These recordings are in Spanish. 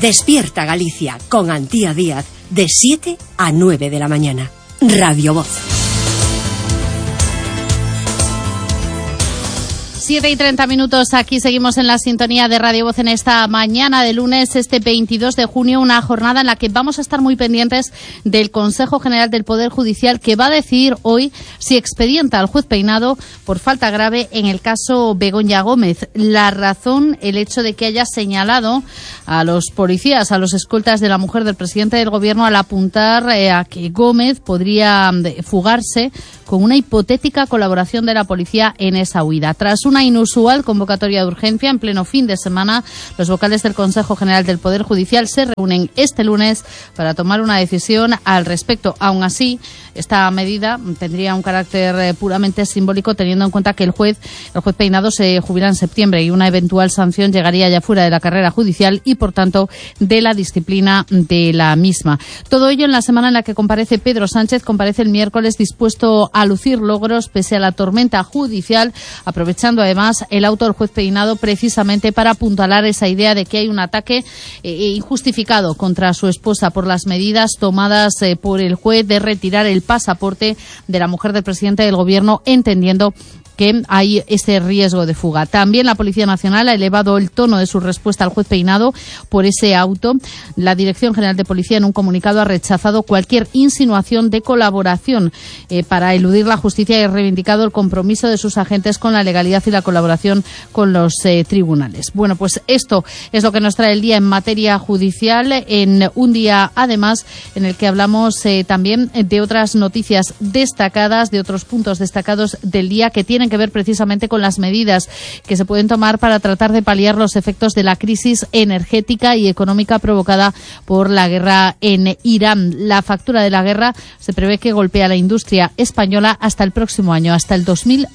Despierta Galicia con Antía Díaz de 7 a 9 de la mañana. Radio Voz. 7:30, aquí seguimos en la sintonía de Radio Voz en esta mañana de lunes, este 22 de junio, una jornada en la que vamos a estar muy pendientes del Consejo General del Poder Judicial, que va a decidir hoy si expedienta al juez Peinado por falta grave en el caso Begoña Gómez. La razón, el hecho de que haya señalado a los policías, a los escoltas de la mujer del presidente del Gobierno, al apuntar a que Gómez podría fugarse con una hipotética colaboración de la policía en esa huida. Tras una inusual convocatoria de urgencia en pleno fin de semana, los vocales del Consejo General del Poder Judicial se reúnen este lunes para tomar una decisión al respecto. Aún así, esta medida tendría un carácter puramente simbólico, teniendo en cuenta que el juez Peinado se jubila en septiembre y una eventual sanción llegaría ya fuera de la carrera judicial y, por tanto, de la disciplina de la misma. Todo ello en la semana en la que comparece Pedro Sánchez, comparece el miércoles dispuesto a lucir logros pese a la tormenta judicial, aprovechando además el auto del juez Peinado precisamente para apuntalar esa idea de que hay un ataque injustificado contra su esposa por las medidas tomadas por el juez de retirar el pasaporte de la mujer del presidente del Gobierno, entendiendo que hay ese riesgo de fuga. También la Policía Nacional ha elevado el tono de su respuesta al juez Peinado por ese auto. La Dirección General de Policía, en un comunicado, ha rechazado cualquier insinuación de colaboración para eludir la justicia y ha reivindicado el compromiso de sus agentes con la legalidad y la colaboración con los tribunales. Bueno, pues esto es lo que nos trae el día en materia judicial, en un día, además, en el que hablamos también de otras noticias destacadas, de otros puntos destacados del día que tienen que ver precisamente con las medidas que se pueden tomar para tratar de paliar los efectos de la crisis energética y económica provocada por la guerra en Irán. La factura de la guerra se prevé que golpea a la industria española hasta el próximo año, hasta el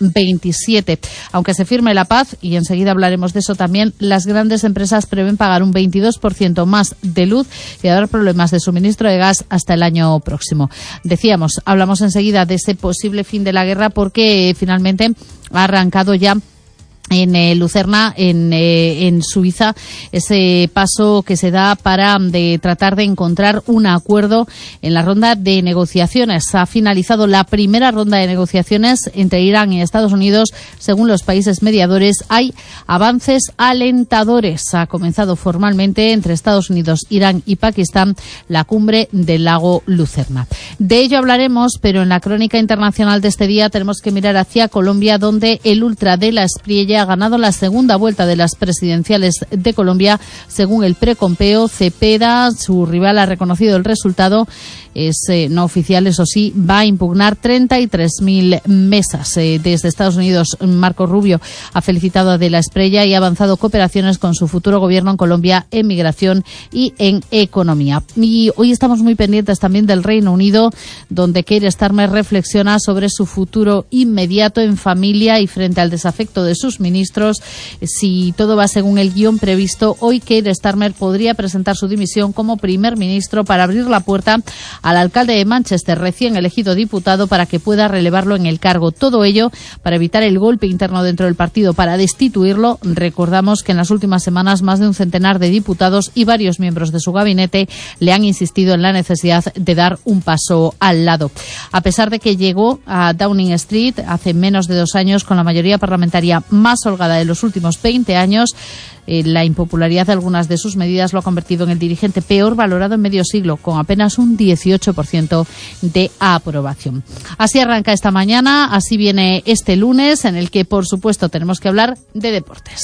2027. Aunque se firme la paz, y enseguida hablaremos de eso también, las grandes empresas prevén pagar un 22% más de luz y haber problemas de suministro de gas hasta el año próximo. Decíamos, hablamos enseguida de ese posible fin de la guerra porque finalmente ha arrancado ya en Lucerna, en Suiza, ese paso que se da para tratar de encontrar un acuerdo en la ronda de negociaciones. Ha finalizado la primera ronda de negociaciones entre Irán y Estados Unidos. Según los países mediadores, hay avances alentadores. Ha comenzado formalmente entre Estados Unidos, Irán y Pakistán la cumbre del lago Lucerna. De ello hablaremos, pero en la crónica internacional de este día tenemos que mirar hacia Colombia, donde el ultra de la Espriella ha ganado la segunda vuelta de las presidenciales de Colombia. Según el precompeo, Cepeda, su rival, ha reconocido el resultado. Es no oficial, eso sí, va a impugnar 33.000 mesas. Desde Estados Unidos, Marco Rubio ha felicitado a De la Espriella y ha avanzado cooperaciones con su futuro gobierno en Colombia en migración y en economía. Y hoy estamos muy pendientes también del Reino Unido, donde Keir Starmer reflexiona sobre su futuro inmediato en familia y frente al desafecto de sus ministros. Si todo va según el guión previsto, hoy Keir Starmer podría presentar su dimisión como primer ministro para abrir la puerta al alcalde de Manchester, recién elegido diputado, para que pueda relevarlo en el cargo. Todo ello para evitar el golpe interno dentro del partido para destituirlo. Recordamos que en las últimas semanas más de un centenar de diputados y varios miembros de su gabinete le han insistido en la necesidad de dar un paso al lado. A pesar de que llegó a Downing Street hace menos de 2 años con la mayoría parlamentaria más holgada de los últimos 20 años, la impopularidad de algunas de sus medidas lo ha convertido en el dirigente peor valorado en medio siglo, con apenas un 18% de aprobación. Así arranca esta mañana, así viene este lunes, en el que, por supuesto, tenemos que hablar de deportes.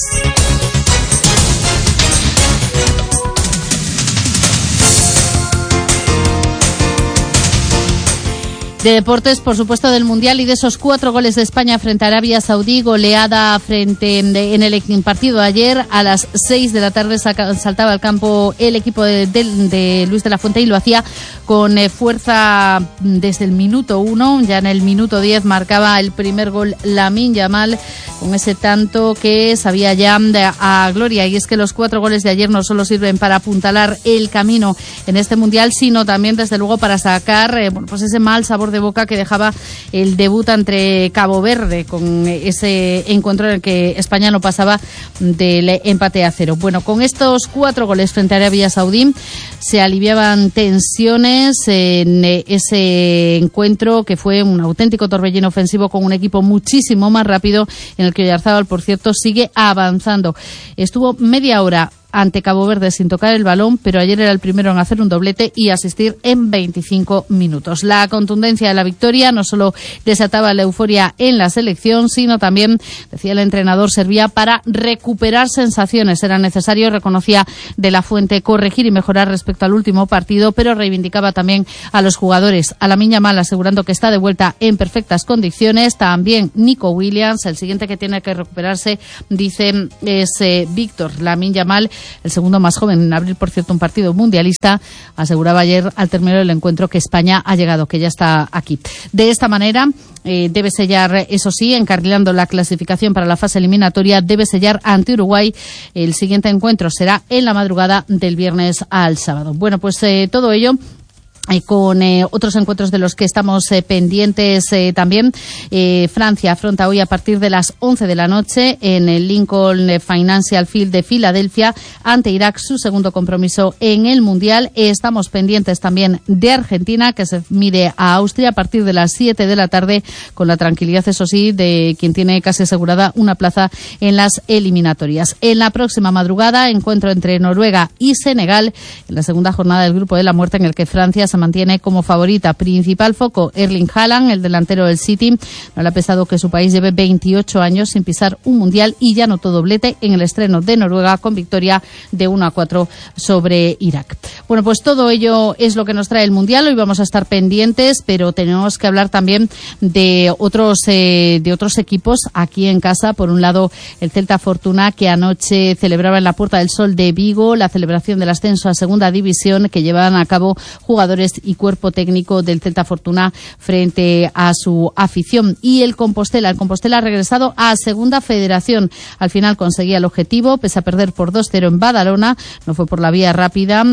De deportes, por supuesto, del Mundial y de esos 4 goles de España frente a Arabia Saudí, goleada en el partido de ayer. A las 6 de la tarde saltaba al campo el equipo de Luis de la Fuente y lo hacía con fuerza desde el minuto 1. Ya en el minuto 10 marcaba el primer gol Lamine Yamal con ese tanto que sabía ya a gloria. Y es que los 4 goles de ayer no solo sirven para apuntalar el camino en este Mundial, sino también, desde luego, para sacar pues ese mal sabor de boca que dejaba el debut entre Cabo Verde, con ese encuentro en el que España no pasaba del empate a 0. Bueno, con estos 4 goles frente a Arabia Saudí se aliviaban tensiones en ese encuentro, que fue un auténtico torbellino ofensivo con un equipo muchísimo más rápido, en el que Oyarzabal, por cierto, sigue avanzando. Estuvo media hora ante Cabo Verde sin tocar el balón, pero ayer era el primero en hacer un doblete y asistir en 25 minutos. La contundencia de la victoria no solo desataba la euforia en la selección, sino también, decía el entrenador, servía para recuperar sensaciones. Era necesario, reconocía De la Fuente, corregir y mejorar respecto al último partido, pero reivindicaba también a los jugadores. A Lamine Yamal, asegurando que está de vuelta en perfectas condiciones. También Nico Williams. El siguiente que tiene que recuperarse, dice, es Víctor Lamine Yamal, el segundo más joven en abrir, por cierto, un partido mundialista. Aseguraba ayer al término del encuentro que España ha llegado, que ya está aquí. De esta manera debe sellar, eso sí, encarrilando la clasificación para la fase eliminatoria, debe sellar ante Uruguay. El siguiente encuentro será en la madrugada del viernes al sábado. Bueno, pues todo ello con otros encuentros de los que estamos pendientes también. Francia afronta hoy a partir de las 11 de la noche en el Lincoln Financial Field de Filadelfia ante Irak, su segundo compromiso en el Mundial. Estamos pendientes también de Argentina, que se mide a Austria a partir de las 7 de la tarde, con la tranquilidad, eso sí, de quien tiene casi asegurada una plaza en las eliminatorias. En la próxima madrugada, encuentro entre Noruega y Senegal, en la segunda jornada del Grupo de la Muerte, en el que Francia se mantiene como favorita. Principal foco, Erling Haaland, el delantero del City. No le ha pesado que su país lleve 28 años sin pisar un mundial y ya anotó doblete en el estreno de Noruega con victoria de 1-4 sobre Irak. Bueno, pues todo ello es lo que nos trae el mundial. Hoy vamos a estar pendientes, pero tenemos que hablar también de otros equipos aquí en casa. Por un lado, el Celta Fortuna, que anoche celebraba en la Puerta del Sol de Vigo la celebración del ascenso a Segunda División, que llevaban a cabo jugadores y cuerpo técnico del Celta Fortuna frente a su afición. Y el Compostela ha regresado a Segunda Federación. Al final conseguía el objetivo, pese a perder por 2-0 en Badalona. No fue por la vía rápida,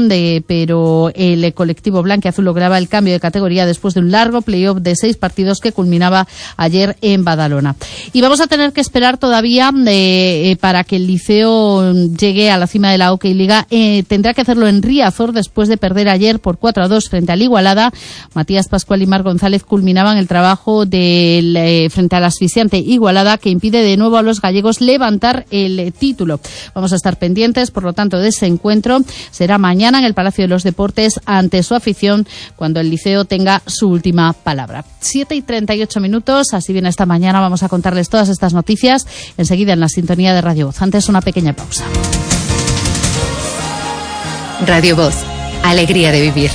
pero el colectivo blanquiazul lograba el cambio de categoría después de un largo playoff de 6 partidos que culminaba ayer en Badalona. Y vamos a tener que esperar todavía para que el Liceo llegue a la cima de la Hockey Liga. Tendrá que hacerlo en Riazor después de perder ayer por 4-2 frente al Igualada. Matías Pascual y Mar González culminaban el trabajo frente al asfixiante Igualada, que impide de nuevo a los gallegos levantar el título. Vamos a estar pendientes, por lo tanto, de ese encuentro. Será mañana en el Palacio de los Deportes ante su afición, cuando el Liceo tenga su última palabra. 7:38, así viene esta mañana. Vamos a contarles todas estas noticias enseguida en la sintonía de Radio Voz. Antes, una pequeña pausa. Radio Voz, alegría de vivir.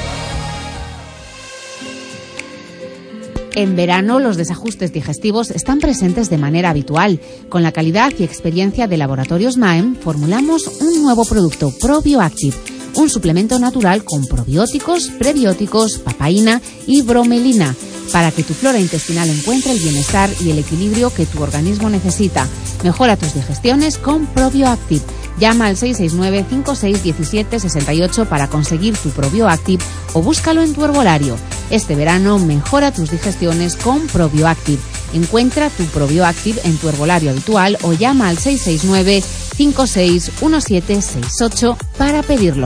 En verano, los desajustes digestivos están presentes de manera habitual. Con la calidad y experiencia de Laboratorios Maem, formulamos un nuevo producto, ProbioActive, un suplemento natural con probióticos, prebióticos, papaína y bromelina, para que tu flora intestinal encuentre el bienestar y el equilibrio que tu organismo necesita. Mejora tus digestiones con ProbioActive. Llama al 669-561768 para conseguir tu ProbioActive o búscalo en tu herbolario. Este verano mejora tus digestiones con ProbioActive. Encuentra tu ProbioActive en tu herbolario habitual o llama al 669-561768 para pedirlo.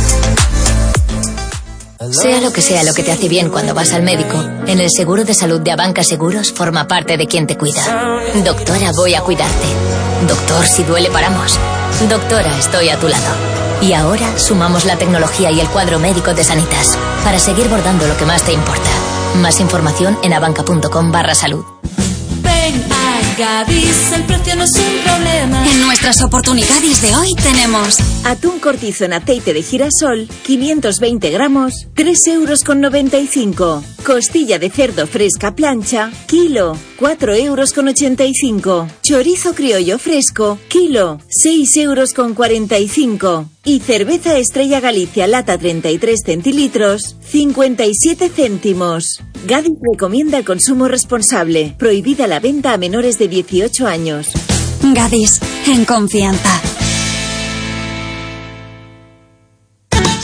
Sea lo que te hace bien cuando vas al médico, en el seguro de salud de Abanca Seguros forma parte de quien te cuida. Doctora, voy a cuidarte. Doctor, si duele paramos. Doctora, estoy a tu lado. Y ahora sumamos la tecnología y el cuadro médico de Sanitas para seguir bordando lo que más te importa. Más información en abanca.com/salud. Ven a Gadis, el precio no es un problema. En nuestras oportunidades de hoy tenemos atún cortizo en aceite de girasol, 520 gramos, 3,95 €. Costilla de cerdo fresca plancha, kilo, 4,85 €. Chorizo criollo fresco, kilo, 6,45 €. Y cerveza Estrella Galicia lata 33 centilitros, 57 céntimos. Gadis recomienda el consumo responsable. Prohibida la venta a menores de 18 años. Gadis, en confianza.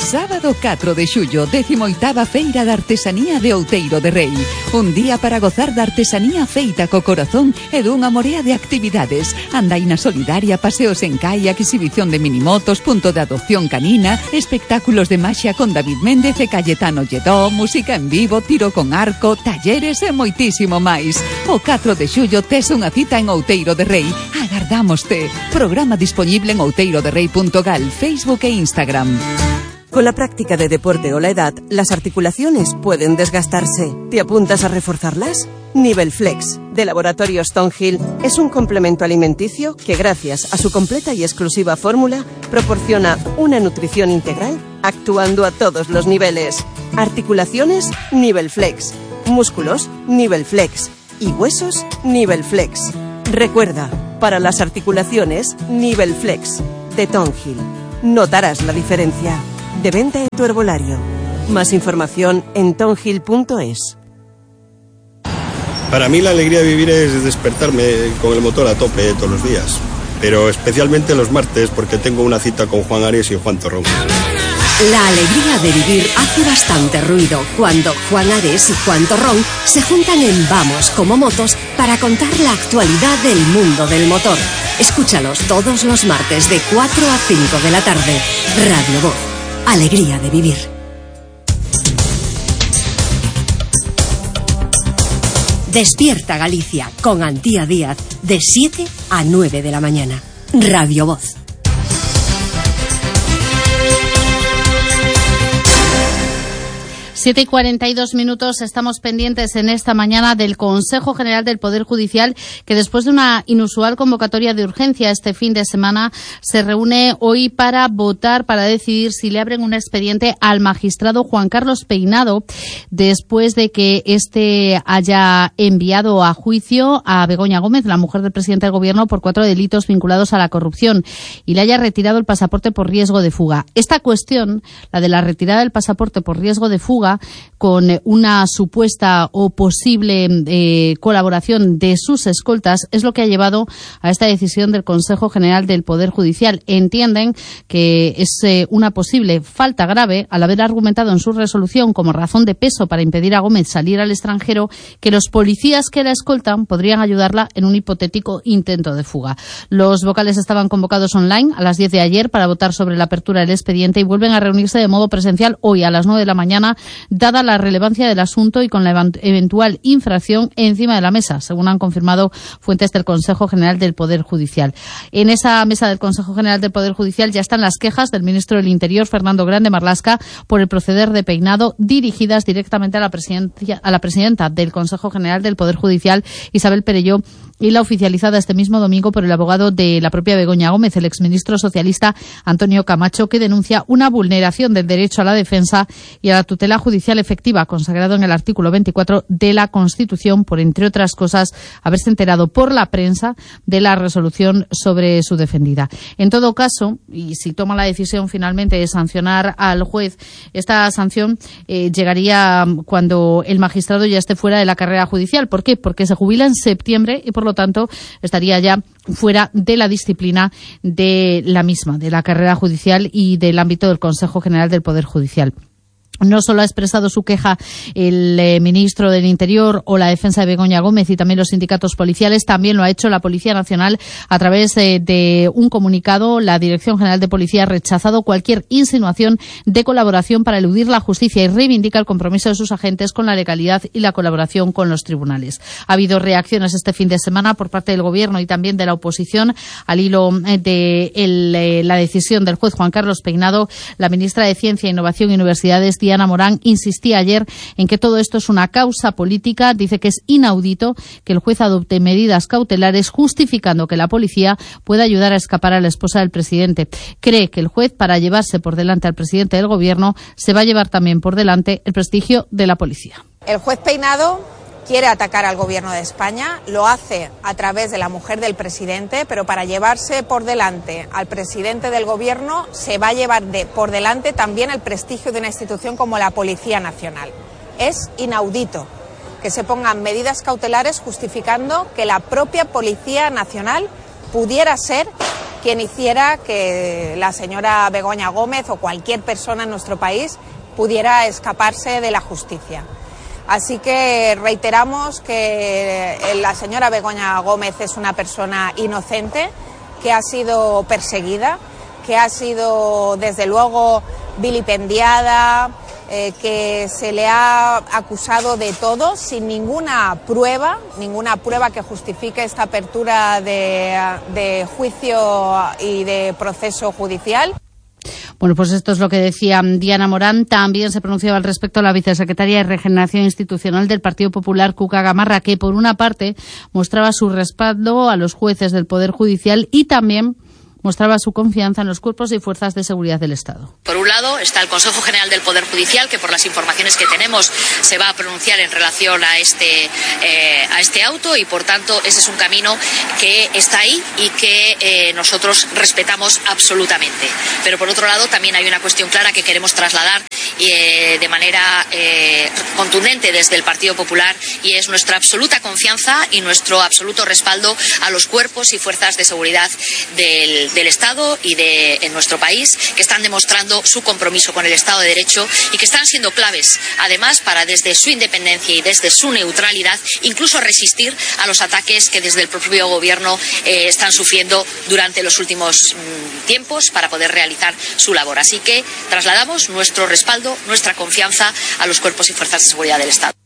Sábado 4 de xullo, 18ª Feira de Artesanía de Outeiro de Rei. Un día para gozar da artesanía feita co corazón e dunha morea de actividades. Andaina solidaria, paseos en kayak, exhibición de minimotos, punto de adopción canina, espectáculos de maxia con David Méndez e Cayetano Lledó, música en vivo, tiro con arco, talleres e moitísimo máis. O 4 de xullo tes unha cita en Outeiro de Rei. Agardámoste. Programa disponible en outeiroderrei.gal, Facebook e Instagram. Con la práctica de deporte o la edad, las articulaciones pueden desgastarse. ¿Te apuntas a reforzarlas? Nivel Flex, de Laboratorios Thornhill, es un complemento alimenticio que, gracias a su completa y exclusiva fórmula, proporciona una nutrición integral actuando a todos los niveles. Articulaciones, Nivel Flex. Músculos, Nivel Flex. Y huesos, Nivel Flex. Recuerda, para las articulaciones, Nivel Flex, de Thornhill. Notarás la diferencia. De venta en tu herbolario. Más información en thornhill.es. Para mí la alegría de vivir es despertarme con el motor a tope todos los días. Pero especialmente los martes porque tengo una cita con Juan Ares y Juan Torrón. La alegría de vivir hace bastante ruido cuando Juan Ares y Juan Torrón se juntan en Vamos como Motos para contar la actualidad del mundo del motor. Escúchalos todos los martes de 4 a 5 de la tarde. Radio Voz. Alegría de vivir. Despierta Galicia con Antía Díaz de 7 a 9 de la mañana. Radio Voz. 7:42, estamos pendientes en esta mañana del Consejo General del Poder Judicial, que después de una inusual convocatoria de urgencia este fin de semana, se reúne hoy para votar, para decidir si le abren un expediente al magistrado Juan Carlos Peinado, después de que éste haya enviado a juicio a Begoña Gómez, la mujer del presidente del Gobierno, por 4 delitos vinculados a la corrupción, y le haya retirado el pasaporte por riesgo de fuga. Esta cuestión, la de la retirada del pasaporte por riesgo de fuga, con una supuesta o posible colaboración de sus escoltas, es lo que ha llevado a esta decisión del Consejo General del Poder Judicial. Entienden que es una posible falta grave, al haber argumentado en su resolución como razón de peso para impedir a Gómez salir al extranjero, que los policías que la escoltan podrían ayudarla en un hipotético intento de fuga. Los vocales estaban convocados online a las 10 de ayer para votar sobre la apertura del expediente y vuelven a reunirse de modo presencial hoy a las 9 de la mañana, dada la relevancia del asunto y con la eventual infracción encima de la mesa, según han confirmado fuentes del Consejo General del Poder Judicial. En esa mesa del Consejo General del Poder Judicial ya están las quejas del ministro del Interior, Fernando Grande Marlaska, por el proceder de Peinado, dirigidas directamente a la presidenta del Consejo General del Poder Judicial, Isabel Perelló, y la oficializada este mismo domingo por el abogado de la propia Begoña Gómez, el exministro socialista Antonio Camacho, que denuncia una vulneración del derecho a la defensa y a la tutela judicial efectiva, consagrado en el artículo 24 de la Constitución, por, entre otras cosas, haberse enterado por la prensa de la resolución sobre su defendida. En todo caso, y si toma la decisión finalmente de sancionar al juez, esta sanción llegaría cuando el magistrado ya esté fuera de la carrera judicial. ¿Por qué? Porque se jubila en septiembre y, por lo tanto, estaría ya fuera de la disciplina de la misma, de la carrera judicial y del ámbito del Consejo General del Poder Judicial. No solo ha expresado su queja el ministro del Interior o la defensa de Begoña Gómez y también los sindicatos policiales, también lo ha hecho la Policía Nacional a través de un comunicado. La Dirección General de Policía ha rechazado cualquier insinuación de colaboración para eludir la justicia y reivindica el compromiso de sus agentes con la legalidad y la colaboración con los tribunales. Ha habido reacciones este fin de semana por parte del Gobierno y también de la oposición al hilo de la decisión del juez Juan Carlos Peinado. La ministra de Ciencia, Innovación y Universidades, Diana Morán, insistía ayer en que todo esto es una causa política. Dice que es inaudito que el juez adopte medidas cautelares justificando que la policía pueda ayudar a escapar a la esposa del presidente. Cree que el juez, para llevarse por delante al presidente del Gobierno, se va a llevar también por delante el prestigio de la policía. El juez Peinado quiere atacar al Gobierno de España, lo hace a través de la mujer del presidente, pero para llevarse por delante al presidente del Gobierno se va a llevar por delante también el prestigio de una institución como la Policía Nacional. Es inaudito que se pongan medidas cautelares justificando que la propia Policía Nacional pudiera ser quien hiciera que la señora Begoña Gómez o cualquier persona en nuestro país pudiera escaparse de la justicia. Así que reiteramos que la señora Begoña Gómez es una persona inocente, que ha sido perseguida, que ha sido desde luego vilipendiada, que se le ha acusado de todo sin ninguna prueba que justifique esta apertura de juicio y de proceso judicial. Bueno, pues esto es lo que decía Diana Morán. También se pronunció al respecto la vicesecretaria de Regeneración Institucional del Partido Popular, Cuca Gamarra, que por una parte mostraba su respaldo a los jueces del Poder Judicial y también mostraba su confianza en los cuerpos y fuerzas de seguridad del Estado. Por un lado está el Consejo General del Poder Judicial, que por las informaciones que tenemos se va a pronunciar en relación a este auto, y por tanto ese es un camino que está ahí y que nosotros respetamos absolutamente. Pero por otro lado también hay una cuestión clara que queremos trasladar de manera contundente desde el Partido Popular, y es nuestra absoluta confianza y nuestro absoluto respaldo a los cuerpos y fuerzas de seguridad del Estado y en nuestro país, que están demostrando su compromiso con el Estado de Derecho y que están siendo claves, además, para desde su independencia y desde su neutralidad, incluso resistir a los ataques que desde el propio Gobierno están sufriendo durante los últimos tiempos para poder realizar su labor. Así que trasladamos nuestro respaldo, nuestra confianza a los cuerpos y fuerzas de seguridad del Estado.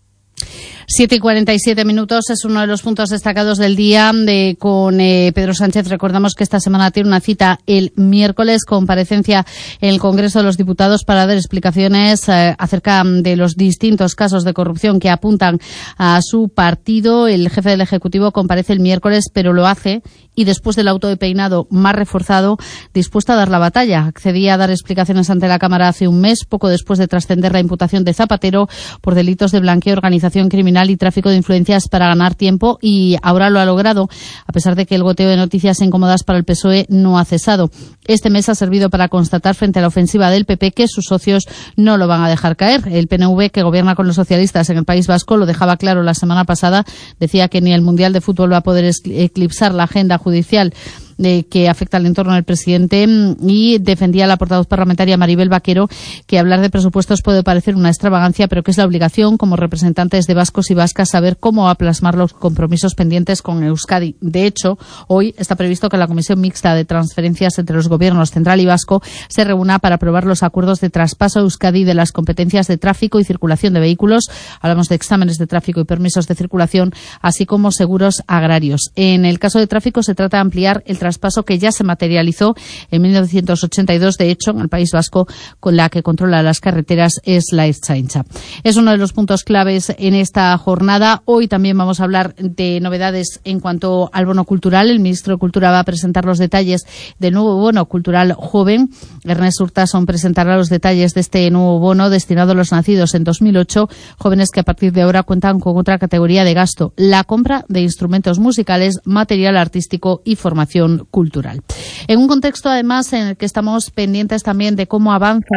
7:47 es uno de los puntos destacados del día con Pedro Sánchez. Recordamos que esta semana tiene una cita el miércoles, comparecencia en el Congreso de los Diputados para dar explicaciones acerca de los distintos casos de corrupción que apuntan a su partido. El jefe del Ejecutivo comparece el miércoles, pero lo hace y después del auto de peinado más reforzado, dispuesto a dar la batalla. Accedía a dar explicaciones ante la Cámara hace un mes, poco después de trascender la imputación de Zapatero por delitos de blanqueo, organización criminal y tráfico de influencias para ganar tiempo, y ahora lo ha logrado, a pesar de que el goteo de noticias incómodas para el PSOE no ha cesado. Este mes ha servido para constatar, frente a la ofensiva del PP, que sus socios no lo van a dejar caer. El PNV, que gobierna con los socialistas en el País Vasco, lo dejaba claro la semana pasada. Decía que ni el Mundial de Fútbol va a poder eclipsar la agenda judicial que afecta al entorno del presidente, y defendía la portavoz parlamentaria Maribel Vaquero que hablar de presupuestos puede parecer una extravagancia, pero que es la obligación como representantes de vascos y vascas saber cómo va a plasmar los compromisos pendientes con Euskadi. De hecho, hoy está previsto que la Comisión Mixta de Transferencias entre los gobiernos central y vasco se reúna para aprobar los acuerdos de traspaso a Euskadi de las competencias de tráfico y circulación de vehículos. Hablamos de exámenes de tráfico y permisos de circulación, así como seguros agrarios. En el caso de tráfico se trata de ampliar el traspaso que ya se materializó en 1982, de hecho, en el País Vasco, con la que controla las carreteras es la Ertzaintza. Es uno de los puntos claves en esta jornada. Hoy también vamos a hablar de novedades en cuanto al bono cultural. El ministro de Cultura va a presentar los detalles del nuevo bono cultural joven. Ernest Urtasun presentará los detalles de este nuevo bono destinado a los nacidos en 2008, jóvenes que a partir de ahora cuentan con otra categoría de gasto: la compra de instrumentos musicales, material artístico y formación cultural. En un contexto, además, en el que estamos pendientes también de cómo avanza,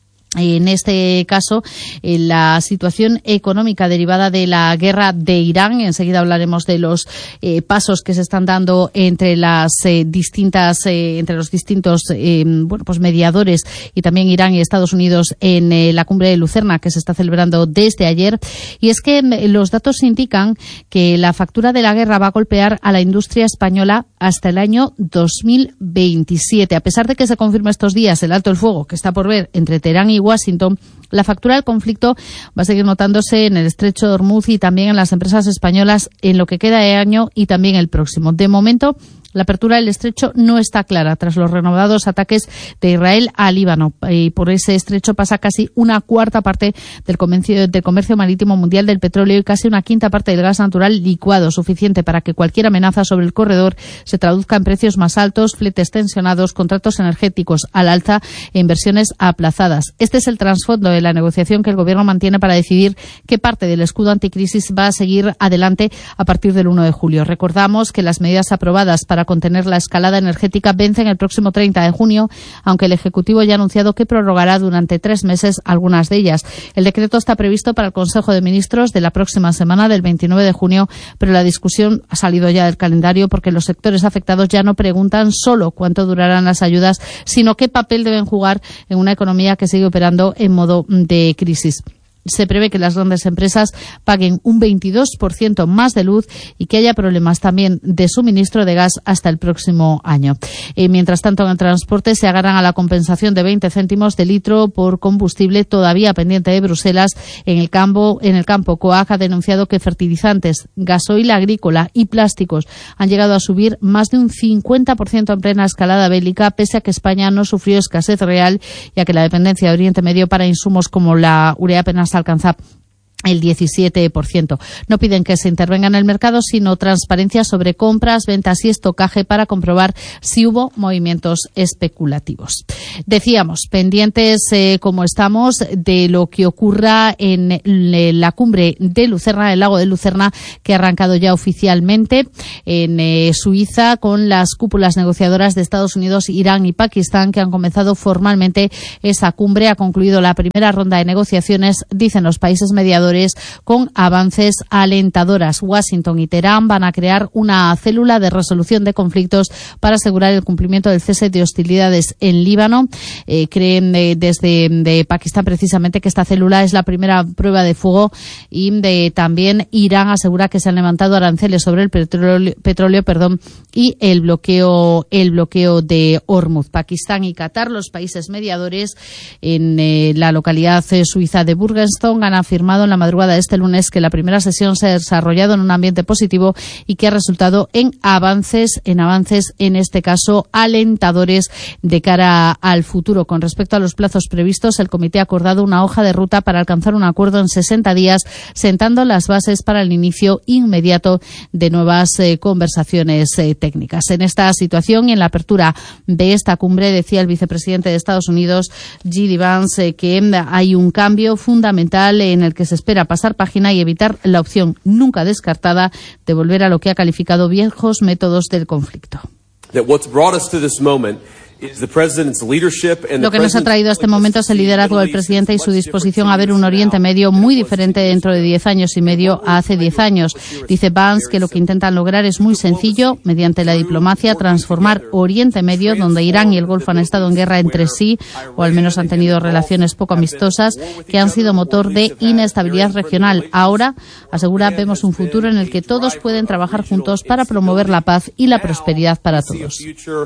en este caso, la situación económica derivada de la guerra de Irán. Enseguida hablaremos de los pasos que se están dando entre las entre los distintos mediadores, y también Irán y Estados Unidos en la cumbre de Lucerna, que se está celebrando desde ayer. Y es que los datos indican que la factura de la guerra va a golpear a la industria española hasta el año 2027. A pesar de que se confirma estos días el alto el fuego que está por ver entre Teherán y Washington, la factura del conflicto va a seguir notándose en el estrecho de Hormuz y también en las empresas españolas en lo que queda de año y también el próximo. De momento, la apertura del estrecho no está clara tras los renovados ataques de Israel al Líbano, y por ese estrecho pasa casi una cuarta parte del comercio marítimo mundial del petróleo y casi una quinta parte del gas natural licuado, suficiente para que cualquier amenaza sobre el corredor se traduzca en precios más altos, fletes tensionados, contratos energéticos al alza e inversiones aplazadas. Este es el trasfondo de la negociación que el Gobierno mantiene para decidir qué parte del escudo anticrisis va a seguir adelante a partir del 1 de julio. Recordamos que las medidas aprobadas para contener la escalada energética vencen el próximo 30 de junio, aunque el Ejecutivo ya ha anunciado que prorrogará durante 3 meses algunas de ellas. El decreto está previsto para el Consejo de Ministros de la próxima semana, del 29 de junio, pero la discusión ha salido ya del calendario porque los sectores afectados ya no preguntan solo cuánto durarán las ayudas, sino qué papel deben jugar en una economía que sigue operando en modo de crisis. Se prevé que las grandes empresas paguen un 22% más de luz y que haya problemas también de suministro de gas hasta el próximo año. Mientras tanto, en el transporte se agarran a la compensación de 20 céntimos de litro por combustible todavía pendiente de Bruselas. En el campo, COAG ha denunciado que fertilizantes, gasoil agrícola y plásticos han llegado a subir más de un 50% en plena escalada bélica, pese a que España no sufrió escasez real y a que la dependencia de Oriente Medio para insumos como la urea apenas alcanza el 17%. No piden que se intervenga en el mercado, sino transparencia sobre compras, ventas y estocaje para comprobar si hubo movimientos especulativos. Decíamos, pendientes como estamos de lo que ocurra en la cumbre de Lucerna, el lago de Lucerna, que ha arrancado ya oficialmente en Suiza con las cúpulas negociadoras de Estados Unidos, Irán y Pakistán, que han comenzado formalmente esa cumbre. Ha concluido la primera ronda de negociaciones, dicen los países mediadores, con avances alentadoras. Washington y Teherán van a crear una célula de resolución de conflictos para asegurar el cumplimiento del cese de hostilidades en Líbano. Creen desde Pakistán precisamente que esta célula es la primera prueba de fuego, y también Irán asegura que se han levantado aranceles sobre el petróleo y el bloqueo de Hormuz. Pakistán y Qatar, los países mediadores, en la localidad suiza de Burgenstock, han afirmado en la madrugada de este lunes que la primera sesión se ha desarrollado en un ambiente positivo y que ha resultado en avances, en este caso alentadores de cara al futuro. Con respecto a los plazos previstos, el comité ha acordado una hoja de ruta para alcanzar un acuerdo en 60 días, sentando las bases para el inicio inmediato de nuevas conversaciones técnicas. En esta situación y en la apertura de esta cumbre, decía el vicepresidente de Estados Unidos, J.D. Vance, que hay un cambio fundamental en el que se espera pasar página y evitar la opción nunca descartada de volver a lo que ha calificado viejos métodos del conflicto. Lo que nos ha traído a este momento es el liderazgo del presidente y su disposición a ver un Oriente Medio muy diferente dentro de 10 años y medio a hace 10 años. Dice Vance que lo que intentan lograr es muy sencillo, mediante la diplomacia, transformar Oriente Medio, donde Irán y el Golfo han estado en guerra entre sí, o al menos han tenido relaciones poco amistosas, que han sido motor de inestabilidad regional. Ahora, asegura, vemos un futuro en el que todos pueden trabajar juntos para promover la paz y la prosperidad para todos.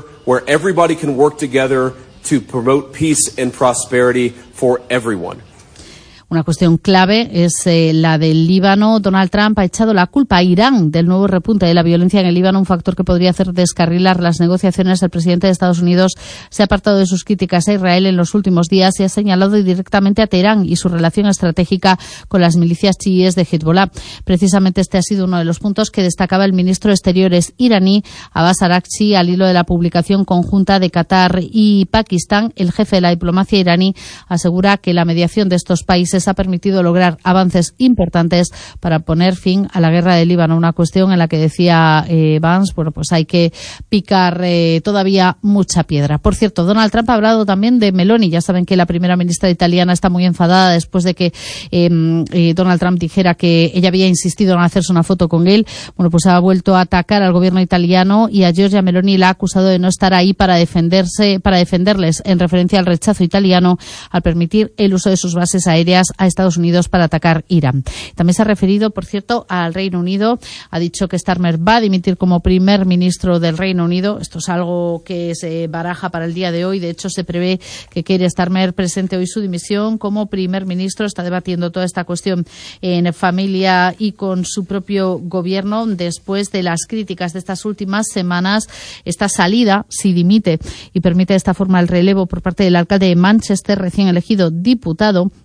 Work together to promote peace and prosperity for everyone. Una cuestión clave es la del Líbano. Donald Trump ha echado la culpa a Irán del nuevo repunte de la violencia en el Líbano, un factor que podría hacer descarrilar las negociaciones. El presidente de Estados Unidos se ha apartado de sus críticas a Israel en los últimos días y ha señalado directamente a Teherán y su relación estratégica con las milicias chiíes de Hezbollah. Precisamente este ha sido uno de los puntos que destacaba el ministro de Exteriores iraní, Abbas Araghchi, al hilo de la publicación conjunta de Qatar y Pakistán. El jefe de la diplomacia iraní asegura que la mediación de estos países ha permitido lograr avances importantes para poner fin a la guerra del Líbano, una cuestión en la que decía Vance, pues hay que picar todavía mucha piedra. Por cierto, Donald Trump ha hablado también de Meloni. Ya saben que la primera ministra italiana está muy enfadada después de que Donald Trump dijera que ella había insistido en hacerse una foto con él. Bueno, pues ha vuelto a atacar al gobierno italiano y a Giorgia Meloni la ha acusado de no estar ahí para defenderles, en referencia al rechazo italiano al permitir el uso de sus bases aéreas a Estados Unidos para atacar Irán. También se ha referido, por cierto, al Reino Unido. Ha dicho que Starmer va a dimitir como primer ministro del Reino Unido. Esto es algo que se baraja para el día de hoy. De hecho, se prevé que Keir Starmer presente hoy su dimisión como primer ministro. Está debatiendo toda esta cuestión en familia y con su propio gobierno después de las críticas de estas últimas semanas. Esta salida, si dimite y permite de esta forma el relevo por parte del alcalde de Manchester, recién elegido diputado,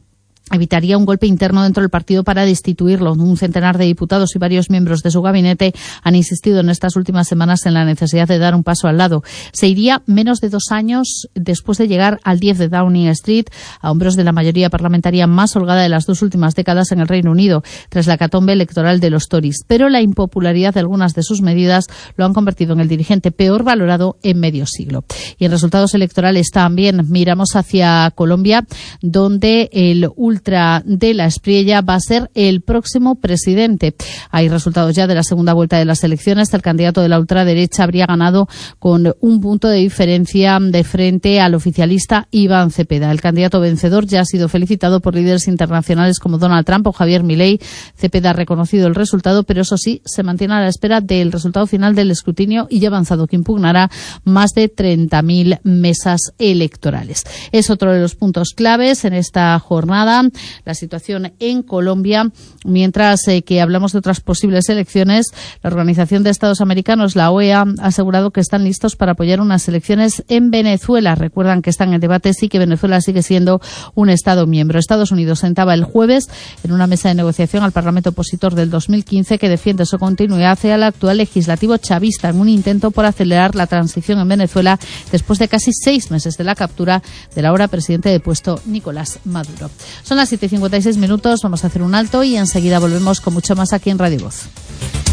evitaría un golpe interno dentro del partido para destituirlo. Un centenar de diputados y varios miembros de su gabinete han insistido en estas últimas semanas en la necesidad de dar un paso al lado. Se iría menos de 2 años después de llegar al 10 de Downing Street, a hombros de la mayoría parlamentaria más holgada de las 2 últimas décadas en el Reino Unido, tras la hecatombe electoral de los Tories. Pero la impopularidad de algunas de sus medidas lo han convertido en el dirigente peor valorado en medio siglo. Y en resultados electorales también miramos hacia Colombia, donde el ultra de la Espriella va a ser el próximo presidente. Hay resultados ya de la segunda vuelta de las elecciones. El candidato de la ultraderecha habría ganado con 1 punto de diferencia de frente al oficialista Iván Cepeda. El candidato vencedor ya ha sido felicitado por líderes internacionales como Donald Trump o Javier Milei. Cepeda ha reconocido el resultado, pero eso sí, se mantiene a la espera del resultado final del escrutinio y ya avanzado que impugnará más de 30.000 mesas electorales. Es otro de los puntos claves en esta jornada, la situación en Colombia, mientras que hablamos de otras posibles elecciones. La Organización de Estados Americanos, la OEA, ha asegurado que están listos para apoyar unas elecciones en Venezuela. Recuerdan que están en debate sí que Venezuela sigue siendo un Estado miembro. Estados Unidos sentaba el jueves en una mesa de negociación al Parlamento opositor del 2015 que defiende su continuidad hacia el actual legislativo chavista en un intento por acelerar la transición en Venezuela después de casi 6 meses de la captura del ahora presidente de puesto Nicolás Maduro. Son las 7:56 minutos, vamos a hacer un alto y enseguida volvemos con mucho más aquí en Radio Voz.